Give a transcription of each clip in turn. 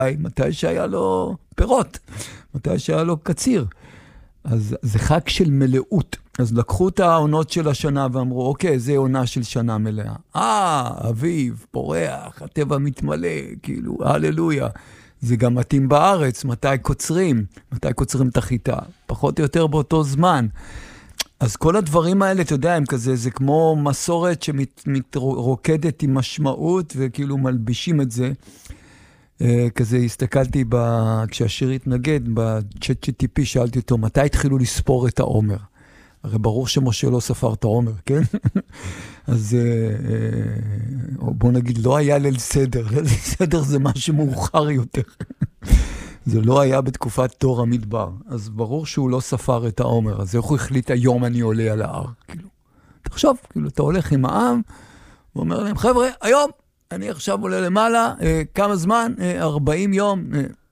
מתי שהיה לו פירות, מתי שהיה לו קציר. אז זה חג של מלאות. אז לקחו את העונות של השנה ואמרו, אוקיי, זה עונה של שנה מלאה. אביב, פורח, הטבע מתמלא, כאילו, הללויה. זה גם מתאים בארץ, מתי קוצרים את החיטה, פחות או יותר באותו זמן. אז כל הדברים האלה, אתה יודע, הם כזה, זה כמו מסורת שמתרוקדת עם משמעות, וכאילו מלבישים את זה. כזה הסתכלתי, כשהשיר התנגד, בצ'אט GTP, שאלתי אותו, מתי התחילו לספור את העומר? הרי ברור שמשה לא ספר את העומר, כן? אז בוא נגיד, לא היה ליל סדר. ליל סדר זה משהו מאוחר יותר. זה לא היה בתקופת תור המדבר. אז ברור שהוא לא ספר את העומר. אז איך הוא החליט היום אני עולה על ההר? כאילו, תחשוב, כאילו, אתה הולך עם העם, ואומר להם, חבר'ה, היום אני עכשיו עולה למעלה, כמה זמן? 40 יום.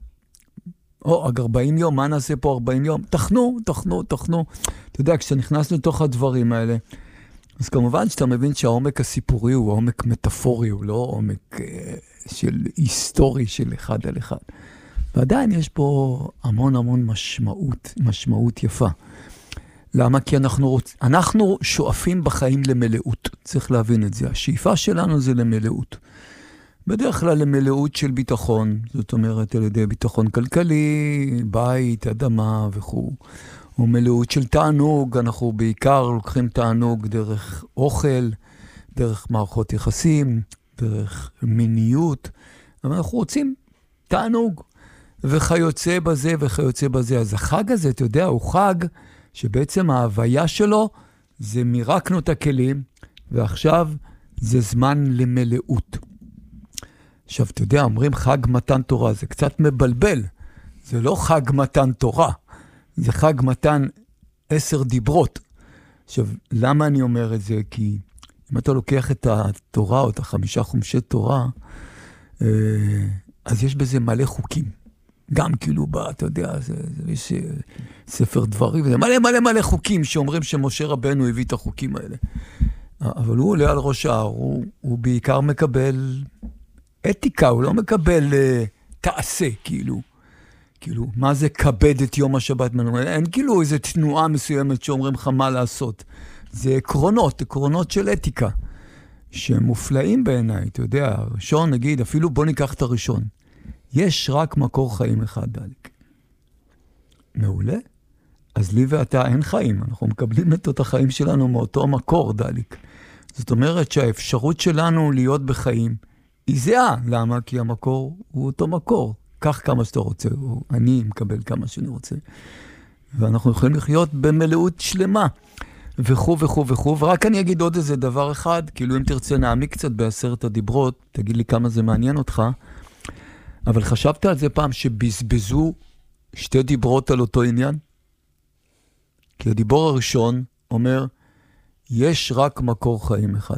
40 יום, מה נעשה פה 40 יום? תחנו. אתה יודע, כשאתה נכנס לתוך הדברים האלה, אז כמובן שאתה מבין שהעומק הסיפורי הוא עומק מטאפורי, הוא לא עומק של היסטורי של אחד על אחד. ועדיין יש פה המון משמעות יפה. למה? כי אנחנו שואפים בחיים למלאות. צריך להבין את זה. השאיפה שלנו זה למלאות. בדרך כלל למלאות של ביטחון, זאת אומרת על ידי ביטחון כלכלי, בית, אדמה וכו'. או מלאות של תענוג, אנחנו בעיקר לוקחים תענוג דרך אוכל, דרך מערכות יחסים, דרך מיניות, אבל אנחנו רוצים תענוג, וכיוצא בזה. אז החג הזה, אתה יודע, הוא חג שבעצם ההוויה שלו זה מירקנו את הכלים, ועכשיו זה זמן למלאות. עכשיו, אתה יודע, אומרים חג מתן תורה, זה קצת מבלבל. זה לא חג מתן תורה, זה חג מתן 10 דיברות. עכשיו, למה אני אומר את זה? כי אם אתה לוקח את התורה או את 5 חומשי תורה, אז יש בזה מלא חוקים. גם כאילו, אתה יודע, יש ספר דברים, זה מלא חוקים שאומרים שמשה רבנו הביא את החוקים האלה. אבל הוא עולה על ראש ההר, הוא בעיקר מקבל אתיקה, הוא לא מקבל תעשה, כאילו, מה זה כבד את יום השבת? אין כאילו איזו תנועה מסוימת שאומרים לך מה לעשות. זה עקרונות של אתיקה, שהם מופלאים בעיניי, אתה יודע, הראשון, נגיד, אפילו בוא ניקח את הראשון. יש רק מקור חיים אחד, דליק. מעולה? אז לי ואתה אין חיים, אנחנו מקבלים את החיים שלנו מאותו מקור, דליק. זאת אומרת שהאפשרות שלנו להיות בחיים היא זהה. למה? כי המקור הוא אותו מקור. קח כמה שאתה רוצה, או אני מקבל כמה שאני רוצה. ואנחנו יכולים לחיות במלאות שלמה, וכו'. ורק אני אגיד עוד איזה דבר אחד, כאילו אם תרצה נעמיק קצת ב10 הדיברות, תגיד לי כמה זה מעניין אותך, אבל חשבת על זה פעם שבזבזו 2 דיברות על אותו עניין? כי הדיבור הראשון אומר, יש רק מקור חיים אחד.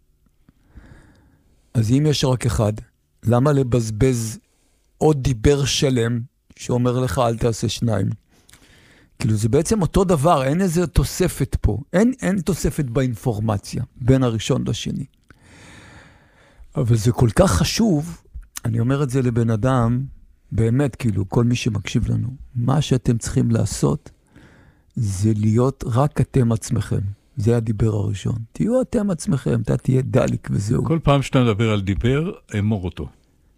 אז אם יש רק אחד, למה לבזבז עוד דיבר שלם שאומר לך אל תעשה 2? כאילו זה בעצם אותו דבר, אין איזה תוספת פה, אין תוספת באינפורמציה בין הראשון לשני. אבל זה כל כך חשוב, אני אומר את זה לבן אדם, באמת כאילו כל מי שמקשיב לנו, מה שאתם צריכים לעשות זה להיות רק אתם עצמכם. זה הדיבר הראשון. תהיו אתם עצמכם, אתה תהיה דליק וזהו. כל פעם שאתה מדבר על דיבר, אמור אותו.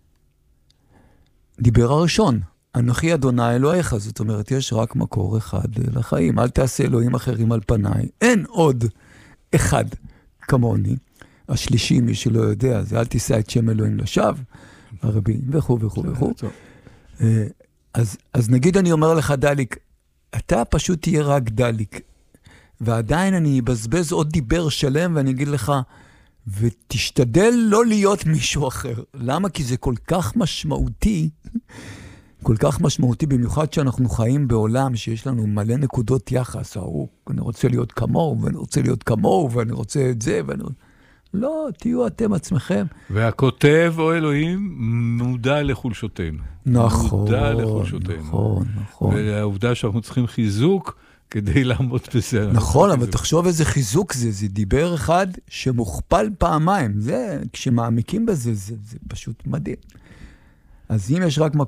דיבר הראשון, אנוכי אדוני אלוהיך, זאת אומרת, יש רק מקור אחד לחיים. אל תעשה אלוהים אחרים על פניי. אין עוד אחד כמוני. השלישי, מי שלא יודע, זה אל תישא את שם אלוהים לשווא, הרבים, וכו'. אז נגיד אני אומר לך דליק, אתה פשוט תהיה רק דליק. ועדיין אני אבזבז עוד דיבר שלם ואני אגיד לך, ותשתדל לא להיות מישהו אחר. למה? כי זה כל כך משמעותי, במיוחד שאנחנו חיים בעולם שיש לנו מלא נקודות יחס. אני רוצה להיות כמוהו, ואני רוצה להיות כמוהו, ואני רוצה את זה, לא, תהיו אתם עצמכם. והכותב או אלוהים מודע לחולשותינו. נכון. והעובדה שאנחנו צריכים חיזוק כדי לעמוד בזה. נכון, אבל תחשוב איזה חיזוק זה דיבר אחד שמוכפל פעמיים. זה, כשמעמיקים בזה, זה פשוט מדהים. אז אם יש רק